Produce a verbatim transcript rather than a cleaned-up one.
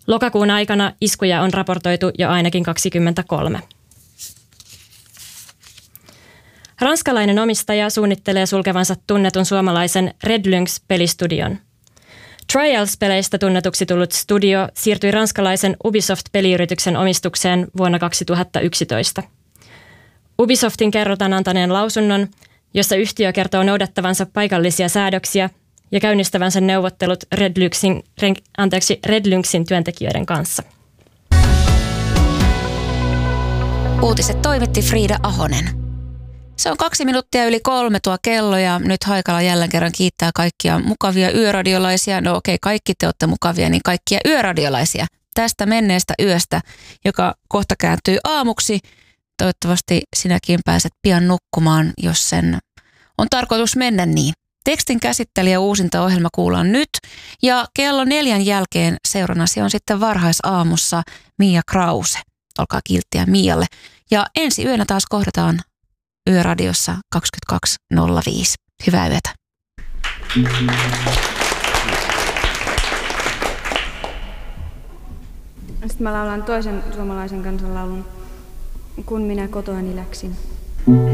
Lokakuun aikana iskuja on raportoitu jo ainakin kaksikymmentäkolme. Ranskalainen omistaja suunnittelee sulkevansa tunnetun suomalaisen Red Lynx-pelistudion. Trials-peleistä tunnetuksi tullut studio siirtyi ranskalaisen Ubisoft-peliyrityksen omistukseen vuonna kaksituhattayksitoista. Ubisoftin kerrotaan antaneen lausunnon, jossa yhtiö kertoo noudattavansa paikallisia säädöksiä ja käynnistävänsä neuvottelut Red Lynxin, anteeksi, Red Lynxin työntekijöiden kanssa. Uutiset toimitti Friida Ahonen. Se on kaksi minuuttia yli kolme tuo kello ja nyt Haikala jälleen kerran kiittää kaikkia mukavia yöradiolaisia. No okei, kaikki te olette mukavia, niin kaikkia yöradiolaisia tästä menneestä yöstä, joka kohta kääntyy aamuksi. Toivottavasti sinäkin pääset pian nukkumaan, jos sen on tarkoitus mennä niin. Tekstin käsittely ja uusinta ohjelma kuullaan nyt ja kello neljän jälkeen seurannasi on sitten varhaisaamussa Mia Krause. Olkaa kilttiä Mialle. Ja ensi yönä taas kohdataan Yöradiossa kaksikymmentäkaksi nolla viisi. Hyvää yötä. Sitten mä laulan toisen suomalaisen kansanlaulun, Kun minä kotoani läksin.